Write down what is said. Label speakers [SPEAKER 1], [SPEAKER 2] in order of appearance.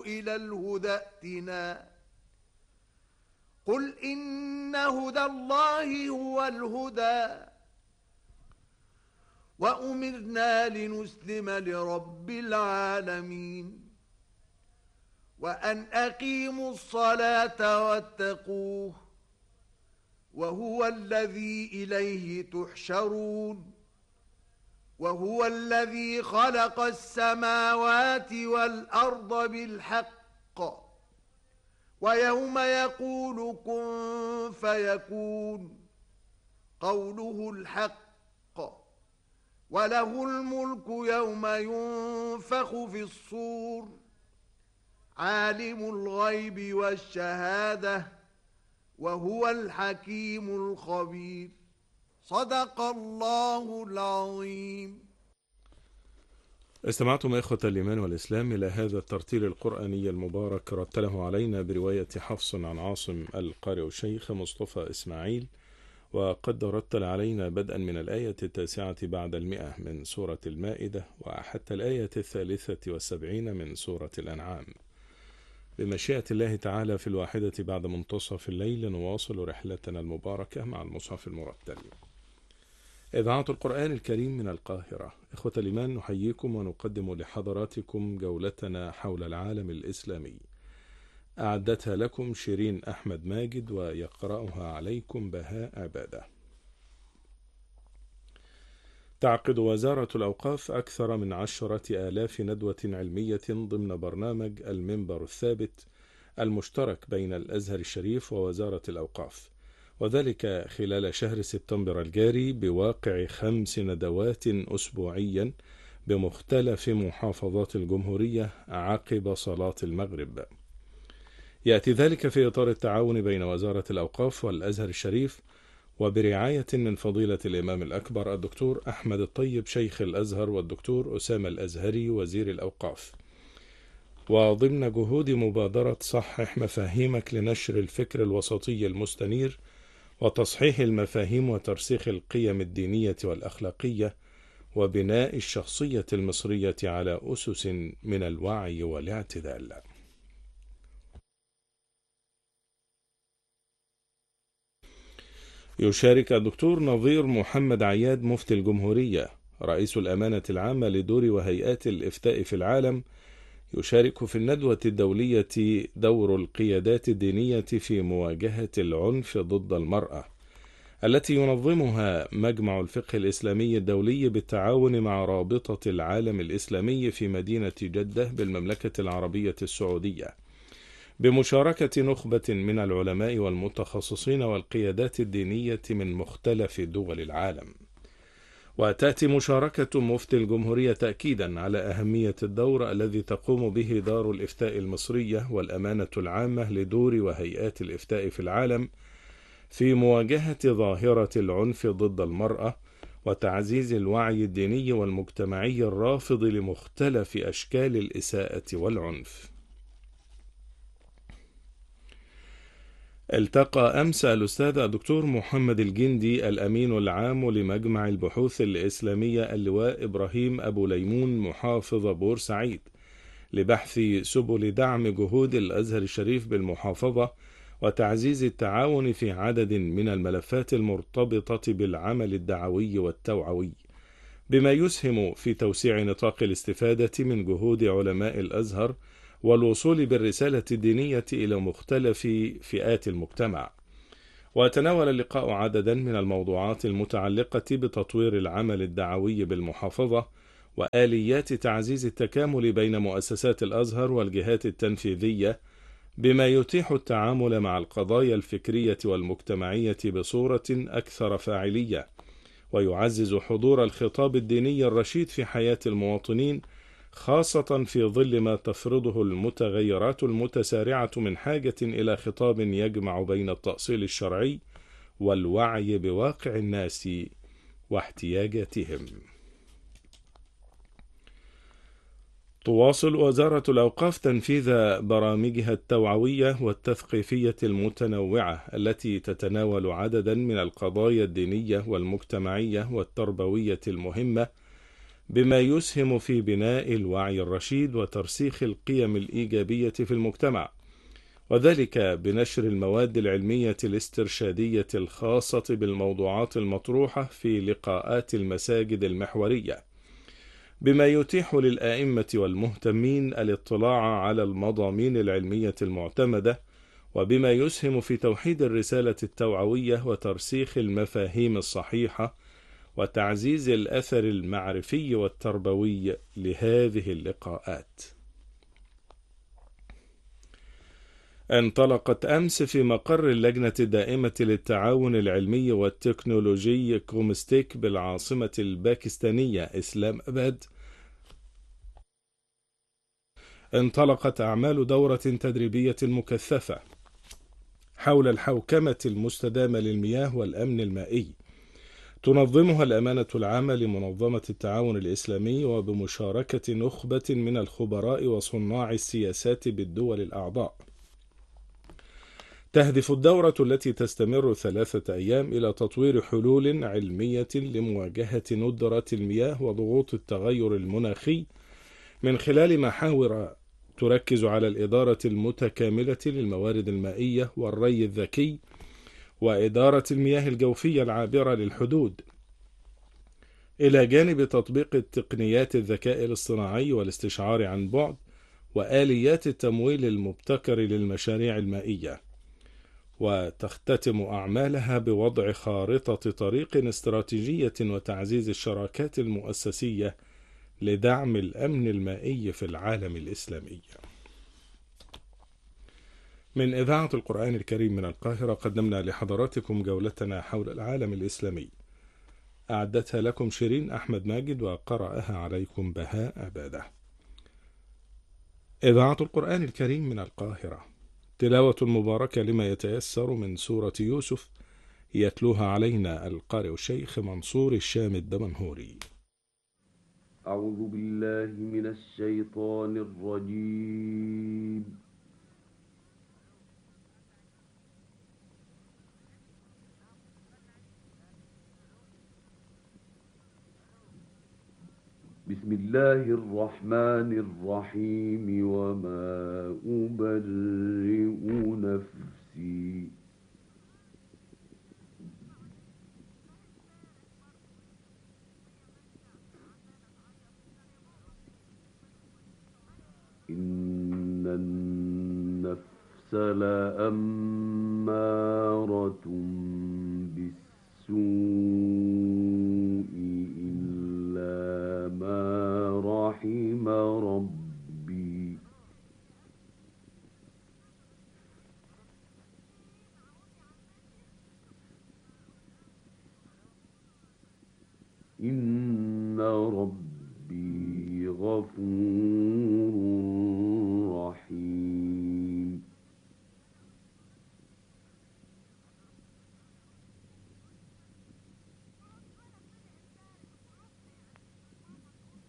[SPEAKER 1] إلى الهدى ائتنا قل إن هدى الله هو الهدى وأمرنا لنسلم لرب العالمين وأن أقيموا الصلاة واتقوه وهو الذي إليه تحشرون وهو الذي خلق السماوات والأرض بالحق ويوم يقول كن فيكون قوله الحق وله الملك يوم ينفخ في الصور عالم الغيب والشهادة وهو الحكيم الخبير صدق الله العظيم.
[SPEAKER 2] استمعتم إخوة الإيمان والإسلام إلى هذا الترتيل القرآني المبارك رتله علينا برواية حفص عن عاصم القارئ الشيخ مصطفى إسماعيل، وقد رتل علينا بدءا من الآية 9 بعد 100 من سورة المائدة وحتى الآية 73 من سورة الأنعام. بمشيئة الله تعالى في 1 بعد منتصف الليل نواصل رحلتنا المباركة مع المصحف المرتل. إذاعة القرآن الكريم من القاهرة. إخوة الإيمان، نحييكم ونقدم لحضراتكم جولتنا حول العالم الإسلامي. أعدتها لكم شيرين أحمد ماجد ويقرأها عليكم بهاء عبادة. تعقد وزارة الأوقاف أكثر من 10,000 ندوة علمية ضمن برنامج المنبر الثابت المشترك بين الأزهر الشريف ووزارة الأوقاف، وذلك خلال شهر سبتمبر الجاري بواقع 5 ندوات أسبوعيا بمختلف محافظات الجمهورية عقب صلاة المغرب. يأتي ذلك في إطار التعاون بين وزارة الأوقاف والأزهر الشريف وبرعاية من فضيلة الإمام الأكبر الدكتور أحمد الطيب شيخ الأزهر والدكتور أسامة الأزهري وزير الأوقاف، وضمن جهود مبادرة صحح مفاهيمك لنشر الفكر الوسطي المستنير وتصحيح المفاهيم وترسيخ القيم الدينية والأخلاقية وبناء الشخصية المصرية على أسس من الوعي والاعتدال. يشارك الدكتور نظير محمد عياد مفتي الجمهورية رئيس الأمانة العامة لدور وهيئات الإفتاء في العالم، يشارك في الندوة الدولية دور القيادات الدينية في مواجهة العنف ضد المرأة، التي ينظمها مجمع الفقه الإسلامي الدولي بالتعاون مع رابطة العالم الإسلامي في مدينة جدة بالمملكة العربية السعودية، بمشاركة نخبة من العلماء والمتخصصين والقيادات الدينية من مختلف دول العالم. وتأتي مشاركة مفتي الجمهورية تأكيدا على أهمية الدور الذي تقوم به دار الإفتاء المصرية والأمانة العامة لدور وهيئات الإفتاء في العالم في مواجهة ظاهرة العنف ضد المرأة وتعزيز الوعي الديني والمجتمعي الرافض لمختلف أشكال الإساءة والعنف. التقى أمس الأستاذ الدكتور محمد الجندي الأمين العام لمجمع البحوث الإسلامية اللواء إبراهيم أبو ليمون محافظ بورسعيد لبحث سبل دعم جهود الأزهر الشريف بالمحافظة وتعزيز التعاون في عدد من الملفات المرتبطة بالعمل الدعوي والتوعوي، بما يسهم في توسيع نطاق الاستفادة من جهود علماء الأزهر والوصول بالرسالة الدينية إلى مختلف فئات المجتمع. وتناول اللقاء عددا من الموضوعات المتعلقة بتطوير العمل الدعوي بالمحافظة وآليات تعزيز التكامل بين مؤسسات الأزهر والجهات التنفيذية، بما يتيح التعامل مع القضايا الفكرية والمجتمعية بصورة أكثر فاعلية، ويعزز حضور الخطاب الديني الرشيد في حياة المواطنين، خاصة في ظل ما تفرضه المتغيرات المتسارعة من حاجة إلى خطاب يجمع بين التأصيل الشرعي والوعي بواقع الناس واحتياجاتهم. تواصل وزارة الأوقاف تنفيذ برامجها التوعوية والتثقيفية المتنوعة التي تتناول عددا من القضايا الدينية والمجتمعية والتربوية المهمة، بما يسهم في بناء الوعي الرشيد وترسيخ القيم الإيجابية في المجتمع، وذلك بنشر المواد العلمية الاسترشادية الخاصة بالموضوعات المطروحة في لقاءات المساجد المحورية، بما يتيح للآئمة والمهتمين الاطلاع على المضامين العلمية المعتمدة، وبما يسهم في توحيد الرسالة التوعوية وترسيخ المفاهيم الصحيحة وتعزيز الأثر المعرفي والتربوي لهذه اللقاءات. انطلقت أمس في مقر اللجنة الدائمة للتعاون العلمي والتكنولوجي كومستيك بالعاصمة الباكستانية إسلام أباد انطلقت أعمال دورة تدريبية مكثفة حول الحوكمة المستدامة للمياه والأمن المائي، تنظمها الأمانة العامة لمنظمة التعاون الإسلامي وبمشاركة نخبة من الخبراء وصناع السياسات بالدول الأعضاء. تهدف الدورة التي تستمر 3 أيام إلى تطوير حلول علمية لمواجهة ندرة المياه وضغوط التغير المناخي من خلال محاور تركز على الإدارة المتكاملة للموارد المائية والري الذكي وإدارة المياه الجوفية العابرة للحدود، إلى جانب تطبيق التقنيات الذكاء الاصطناعي والاستشعار عن بعد وآليات التمويل المبتكر للمشاريع المائية. وتختتم أعمالها بوضع خارطة طريق استراتيجية وتعزيز الشراكات المؤسسية لدعم الأمن المائي في العالم الإسلامي. من إذاعة القرآن الكريم من القاهرة قدمنا لحضراتكم جولتنا حول العالم الإسلامي، أعدتها لكم شيرين أحمد ماجد وقرأها عليكم بهاء عبادة. إذاعة القرآن الكريم من القاهرة، تلاوة مباركة لما يتيسر من سورة يوسف، يتلوها علينا القارئ الشيخ منصور الشام الدمنهوري.
[SPEAKER 3] أعوذ بالله من الشيطان الرجيم. بسم الله الرحمن الرحيم. وما أبرئ نفسي إن النفس لأمارة بالسوء إلا ما رحم ربي. إن ربي غفور